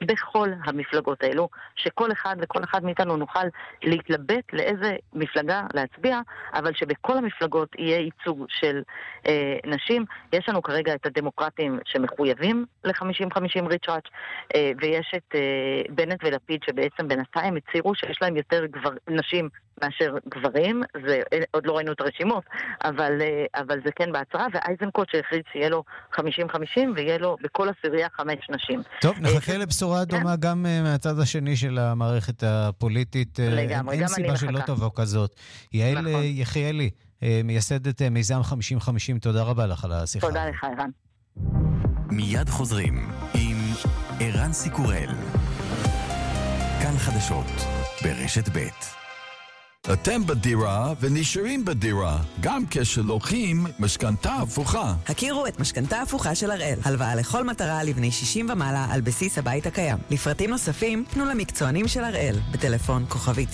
בכל המפלגות האלו, שכל אחד וכל אחד מאיתנו נוכל להתלבט לאיזה מפלגה להצביע, אבל שבכל המפלגות יהיה ייצוג של נשים. יש לנו כרגע את הדמוקרטים שמחויבים ל-50-50 ריצ'ראץ', ויש את בנט ולפיד שבעצם בינתיים הצהירו שיש להם יותר נשים מאשר גברים. זה עוד לא ראינו את הרשימות, אבל זה כן בהצהרה, ואייזנקוט שהחליט שיהיה לו 50-50 ויהיה לו בכל עשירייה 5 נשים. טוב, נחכה לבשורה דומה גם מהצד השני של המערכת הפוליטית. לגמרי, אין סיבה שלא תבוא כזאת. יעל יחיאלי, מייסדת מיזם 50-50, תודה רבה לך על השיחה. תודה לך, ערן. מיד חוזרים עם ערן סיקורל. כאן חדשות ברשת ב'. אתם בדירה ונשארים בדירה, גם כשלוקחים משכנתה הפוכה. הכירו את משכנתה הפוכה של הראל. הלוואה לכל מטרה לבני 60 ומעלה על בסיס הבית הקיים. לפרטים נוספים, פנו למקצוענים של הראל, בטלפון כוכבי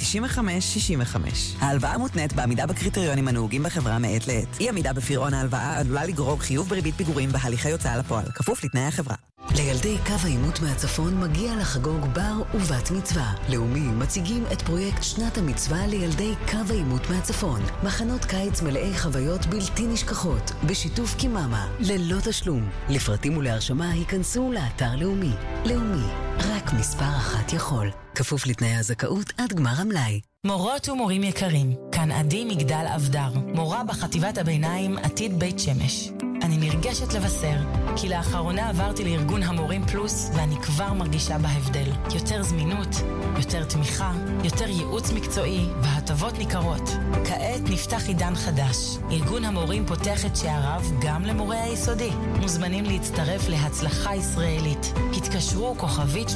9565. ההלוואה מותנית בעמידה בקריטריונים הנהוגים בחברה מעת לעת. אי עמידה בפירעון ההלוואה עלולה לגרור חיוב בריבית פיגורים בהליכי הוצאה לפועל, כפוף לתנאי החברה. לילדי קו העימות מהצפון מגיע לחגוג בר ובת מצווה. לאומי מציגים את פרויקט שנת המצווה לילדי קו העימות מהצפון. מחנות קיץ מלאי חוויות בלתי נשכחות, בשיתוף קיממה, ללא תשלום. לפרטים ולהרשמה היכנסו לאתר לאומי. לאומי, רק מספר אחת יכול. כפוף לתנאי הזכאות עד גמר המלאי. מורות ומורים יקרים, כאן עדי מגדל אבדר, מורה בחטיבת הביניים עתיד בית שמש. אני נרגשת לבשר, כי לאחרונה עברתי לארגון המורים פלוס, ואני כבר מרגישה בהבדל. יותר זמינות, יותר תמיכה, יותר ייעוץ מקצועי, והטבות ניכרות. כעת נפתח עידן חדש. ארגון המורים פותח את שעריו גם למורי היסודי. מוזמנים להצטרף להצלחה ישראלית. התקשרו כוכבית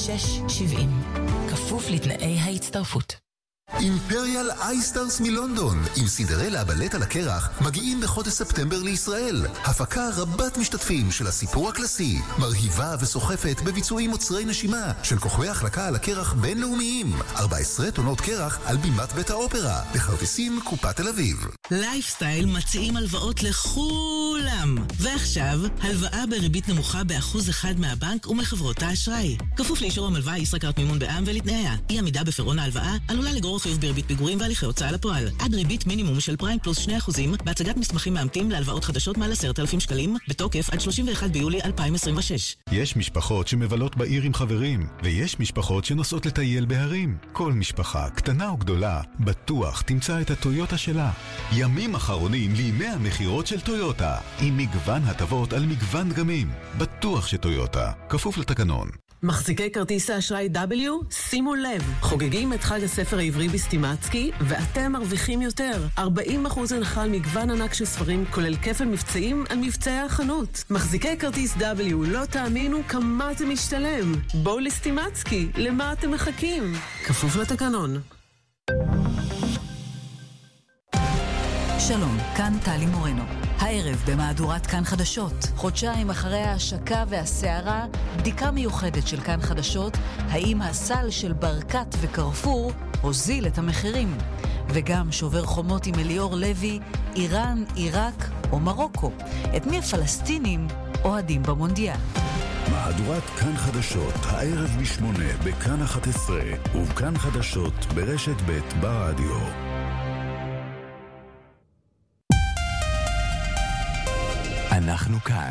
3670. כפוף לתנאי ההצטרפות. אימפריאל אייסטארס מלונדון עם סינדרלה בלט על הקרח מגיעים בחודש ספטמבר לישראל. הפקה רבת משתתפים של הסיפור הקלאסי, מרהיבה וסוחפת בביצועים מוצרי נשימה של כוכבי החלקה על הקרח בינלאומיים. 14 טונות קרח על בימת בית האופרה, בכרטיסים קופת תל אביב. לייפסטייל מציעים הלוואות לכולם, ועכשיו הלוואה בריבית נמוכה ב1% מהבנק ומחברות האשראי, כפוף לאישור המלווה ישראכרט מימון בע"מ ולתנאיה. אי עמידה בפירעון ההלוואה עלולה לגרור חיוב בריבית פיגורים והליכי הוצאה לפועל. עד ריבית מינימום של פריים פלוס 2% בהצגת מסמכים מאמתים להלוואות חדשות מעל 10,000 שקלים, בתוקף עד 31 ביולי 2026. יש משפחות שמבלות בעיר עם חברים, ויש משפחות שנוסעות לטייל בהרים. כל משפחה, קטנה או גדולה, בטוח תמצא את הטויוטה שלה. ימים אחרונים לימי המחירות של טויוטה, עם מגוון הטבות על מגוון דגמים. בטוח שטויוטה, כפוף לתקנון. מחזיקי כרטיס האשראי W, שימו לב, חוגגים את חג הספר העברי בסטימצקי, ואתם מרוויחים יותר. 40% הנחה על מגוון ענק של ספרים, כולל כפל מבצעים על מבצעי החנות. מחזיקי כרטיס W, לא תאמינו כמה זה משתלם. בואו לסטימצקי, למה אתם מחכים? כפוף לתקנון. שלום, כאן טלי מורנו. הערב במהדורת כאן חדשות. חודשיים אחרי ההשקה והסערה, בדיקה מיוחדת של כאן חדשות, האם הסל של ברקת וקרפור הוזיל את המחירים. וגם שובר חומות עם אליאור לוי, איראן, עיראק או מרוקו. את מי הפלסטינים אוהדים במונדיאל. מהדורת כאן חדשות, הערב ב8 בכאן 11 ובכאן חדשות ברשת ב' ברדיו. אנחנו כאן.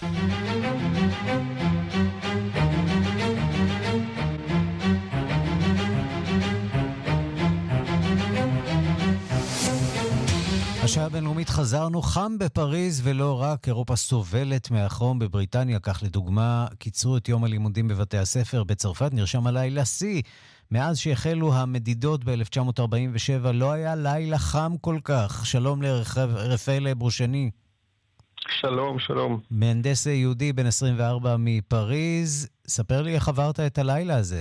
השעה הבינלאומית חזרנו. חם בפריז ולא רק. אירופה סובלת מהחום. בבריטניה, כך לדוגמה, קיצרו את יום הלימודים בבתי הספר. בצרפת נרשם הלילה שיא. מאז שהחלו המדידות ב-1947 לא היה לילה חם כל כך. שלום לרפאל ברושני. שלום, שלום. מהנדס יהודי בן 24 מפריז. ספר לי איך עברת את הלילה הזה.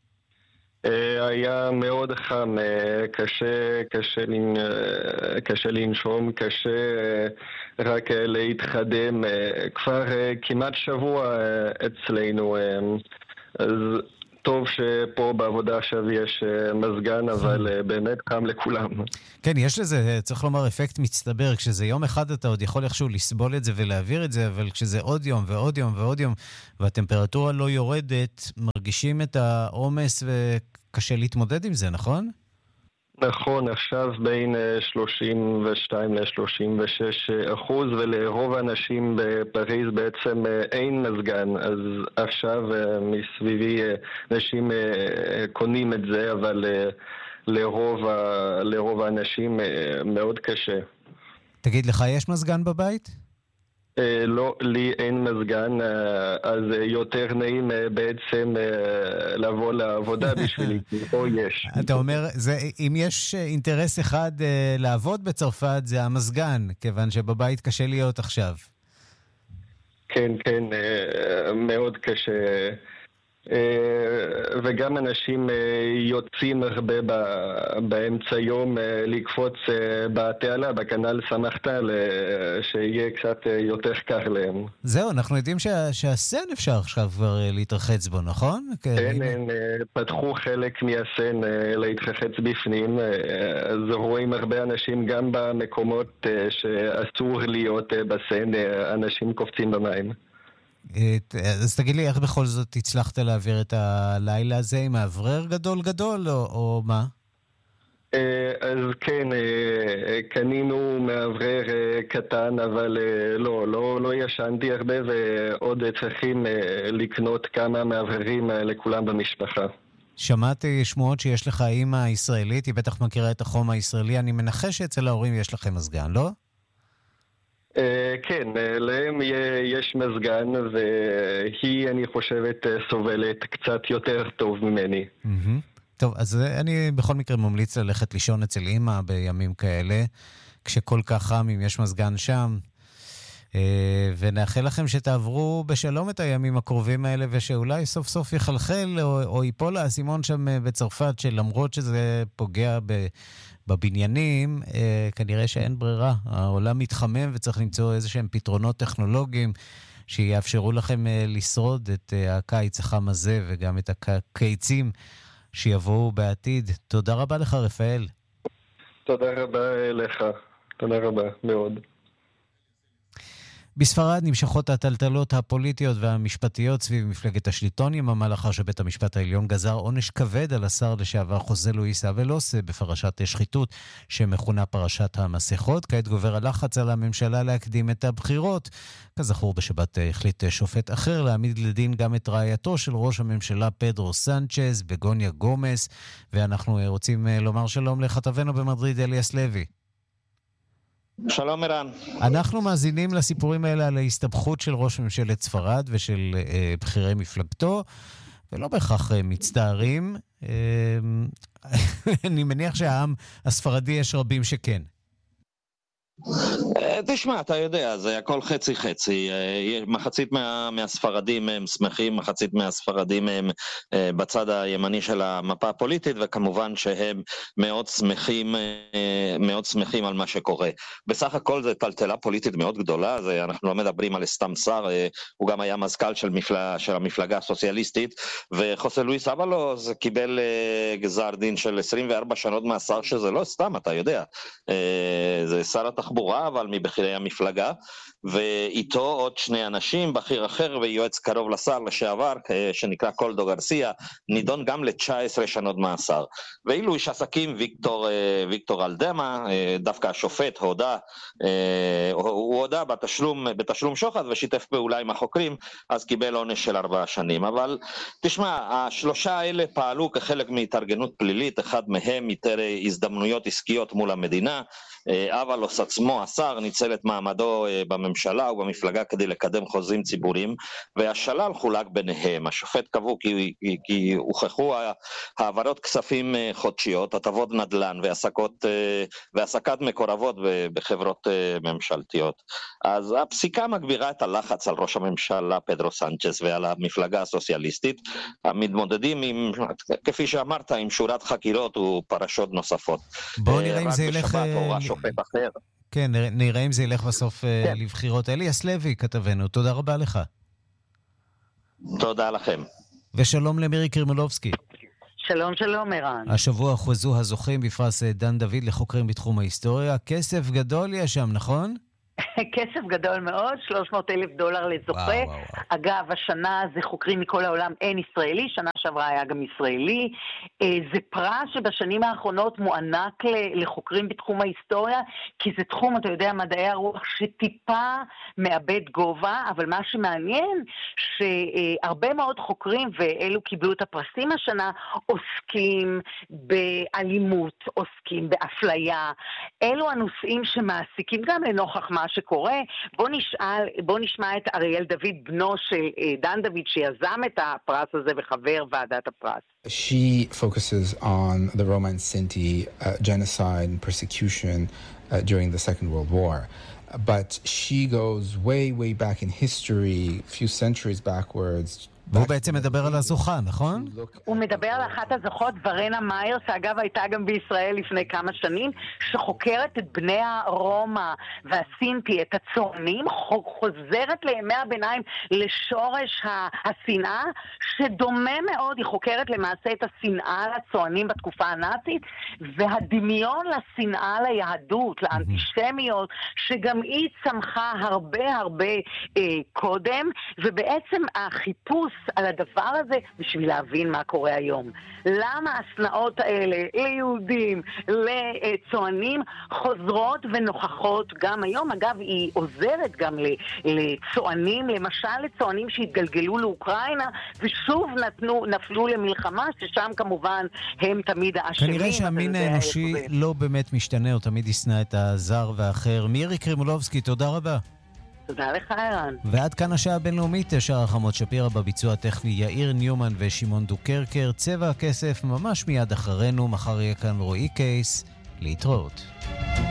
היה מאוד חם, קשה לנשום, קשה רק להתחדם. כבר כמעט שבוע אצלנו, אז טוב שפה פה בעבודה עכשיו יש מזגן, אבל באמת חם לכולם. כן, יש לזה, צריך לומר, אפקט מצטבר. כשזה יום אחד אתה עוד יכול איכשהו לסבול את זה ולהעביר את זה, אבל כשזה עוד יום ועוד יום ועוד יום, והטמפרטורה לא יורדת, מרגישים את העומס וקשה להתמודד עם זה, נכון? נכון, עכשיו בין 32 ל-36%, ולרוב האנשים בפריז בעצם אין מזגן, אז עכשיו מסביבי אנשים קונים את זה, אבל לרוב האנשים מאוד קשה. תגיד, לך יש מזגן בבית? לא, לי אין מזגן, אז יותר נעים בעצם לבוא לעבודה בשבילי, או יש. אתה אומר, אם יש אינטרס אחד לעבוד בצרפת, זה המזגן, כיוון שבבית קשה להיות עכשיו. כן, כן, מאוד קשה. וגם אנשים יוצאים הרבה באמצע יום לקפוץ בתעלה, בכנל סמכתל, שיהיה קצת יותר קר להם. זהו, אנחנו יודעים שהסן אפשר עכשיו כבר להתרחץ בו, נכון? כן, הם פתחו חלק מהסן להתרחץ בפנים, אז רואים הרבה אנשים גם במקומות שאסור להיות בסן, אנשים קופצים במים. אז תגיד לי, איך בכל זאת הצלחת להעביר את הלילה הזה עם מאוורר גדול או מה? אז כן, קנינו מאוורר קטן, אבל לא ישנתי הרבה, ועוד צריכים לקנות כמה מאווררים לכולם במשפחה. שמעתי שמועות שיש לך אימא ישראלית, היא בטח מכירה את החום הישראלי, אני מנחש שאצל ההורים יש לכם מזגן, לא? כן, להם יש מזגן, והיא, אני חושבת, סובלת קצת יותר טוב ממני. טוב, אז אני בכל מקרה ממליץ ללכת לישון אצל אמא בימים כאלה, כשכל כך חם, אם יש מזגן שם, ונאחל לכם שתעברו בשלום את הימים הקרובים האלה, ושאולי סוף סוף יחלחל או ייפול האסימון שם בצרפת, שלמרות שזה פוגע בבניינים, כנראה שאין ברירה. העולם מתחמם וצריך למצוא איזה שהם פתרונות טכנולוגיים שיאפשרו לכם לשרוד את הקיץ החם הזה וגם את הקיצים שיבואו בעתיד. תודה רבה לך, רפאל. תודה רבה לך. תודה רבה מאוד. בספרד נמשכות הטלטלות הפוליטיות והמשפטיות סביב מפלגת השלטון, יממה לאחר שבית המשפט העליון גזר עונש כבד על השר לשעבר חוזה לואיס אבלוסה בפרשת שחיתות שמכונה פרשת המסכות. כעת גובר הלחץ על הממשלה להקדים את הבחירות. כזכור, בשבת החליט שופט אחר להעמיד לדין גם את רעייתו של ראש הממשלה פדרו סנצ'ז, בגוניה גומס, ואנחנו רוצים לומר שלום לכתבנו במדריד אליאס לוי. שלום ערן. אנחנו מאזינים לסיפורים האלה על ההסתבכות של ראש ממשלת ספרד ושל בכירי מפלגתו, ולא בהכרח מצטערים. אני מניח שהעם הספרדי יש רבים שכן. תשמע, אתה יודע, זה הכל חצי-חצי. מחצית מהספרדים הם שמחים, מחצית מהספרדים הם בצד הימני של המפה הפוליטית, וכמובן שהם מאוד שמחים על מה שקורה. בסך הכל זה טלטלה פוליטית מאוד גדולה, אנחנו לא מדברים על סתם שר, הוא גם היה מזכ"ל של המפלגה הסוציאליסטית, וחוסה לואיס אבלוסה קיבל גזר דין של 24 שנות מאסר, שזה לא סתם, אתה יודע. זה שר התחבורה, אבל מבכירי המפלגה, ואיתו עוד שני אנשים, בכיר אחר ויועץ קרוב לשר לשעבר, שנקרא קולדו גרסיה, נידון גם ל-19 שנות מאסר. ואילו איש עסקים ויקטור אלדמה, דווקא השופט הוא הודה בתשלום שוחד ושיתף פעולה עם החוקרים, אז קיבל עונש של 4 שנים. אבל תשמע, השלושה האלה פעלו כחלק מהתארגנות פלילית, אחד מהם איתר הזדמנויות עסקיות מול המדינה, אבלוס עצמו, השר, ניצל את מעמדו בממשלה ובמפלגה כדי לקדם חוזים ציבוריים, והשלל חולק ביניהם. השופט קבעו כי הוכחו העברות כספים חודשיות, הטבות נדל"ן והעסקת מקורבות בחברות ממשלתיות. אז הפסיקה מגבירה את הלחץ על ראש הממשלה פדרו סנצ'ז ועל המפלגה הסוציאליסטית, המתמודדים עם, כפי שאמרת, עם שורת חקירות ופרשות נוספות. בואו נראה אם זה ילך... שופט אחר. כן, נראה אם זה ילך בסוף לבחירות. אליאס לוי, כתבנו, תודה רבה לך. תודה לכם. ושלום למירי קרימולובסקי. שלום, שלום, ערן. השבוע חוזו הזוכים בפרס דן דוד לחוקרים בתחום ההיסטוריה. כסף גדול יש שם, נכון? כסף גדול מאוד, $300,000 לזוכה. אגב, השנה זה חוקרים מכל העולם, אין ישראלי, שנה שעברה היה גם ישראלי. זה פרס שבשנים האחרונות מוענק לחוקרים בתחום ההיסטוריה, כי זה תחום, אתה יודע, מדעי הרוח שטיפה מאבד גובה, אבל מה שמעניין, שהרבה מאוד חוקרים, ואלו קיבלו את הפרסים השנה, עוסקים באלימות, עוסקים באפליה. אלו הנושאים שמעסיקים גם לנוכח מה שקורה. בוא נשמע את אריאל דוד, בנו של דן דוד, שיזם את הפרס הזה וחבר ועדת הפרס. She focuses on the Roma and Sinti genocide and persecution during the Second World War. But she goes way, way back in history, a few centuries backwards. והוא בעצם מדבר על הזוכה, נכון? הוא מדבר על אחת הזוכות, ורנה מאייר, שאגב הייתה גם בישראל לפני כמה שנים, שחוקרת את בני הרומא והסינטי, את הצוענים, חוזרת לימי הביניים לשורש השנאה, שדומה מאוד, היא חוקרת למעשה את השנאה לצוענים בתקופה הנאצית, והדמיון לשנאה ליהדות, לאנטישמיות, שגם היא צמחה הרבה קודם, ובעצם החיפוש על הדבר הזה בשביל להבין מה קורה היום. למה הסנאות האלה ליהודים, לצוענים, חוזרות ונוכחות גם היום? אגב, היא עוזרת גם לצוענים, למשל לצוענים שהתגלגלו לאוקראינה ושוב נפלו למלחמה, ששם כמובן הם תמיד האשמים. כנראה שהמין האנושי לא באמת משתנה, או תמיד ישנא את הזר והאחר. מירי קרימולובסקי, תודה רבה. תודה לך, ערן. ועד כאן השעה הבינלאומית, שר החמות שפירה, בביצוע הטכני יאיר ניומן ושמעון דוקרקר. צבע הכסף ממש מיד אחרינו, מחר יהיה כאן רועי קייס. להתראות.